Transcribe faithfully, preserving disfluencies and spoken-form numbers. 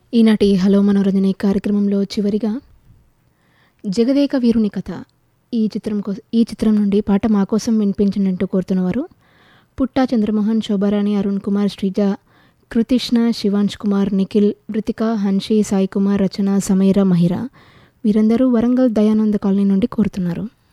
ఈనాటి హలో మనోరంజని కార్యక్రమంలో చివరిగా జగదేక వీరుని కథ ఈ చిత్రం కో ఈ చిత్రం నుండి పాట మా కోసం వినిపించినట్టు కోరుతున్నవారు పుట్టా చంద్రమోహన్, శోభారాణి, అరుణ్ కుమార్, శ్రీజ, కృతిష్ణ, శివాంష్ కుమార్, నిఖిల్, వృతిక, హన్షి, సాయి కుమార్, రచన, సమీర, మహిర వీరందరూ వరంగల్ దయానంద కాలనీ నుండి కోరుతున్నారు.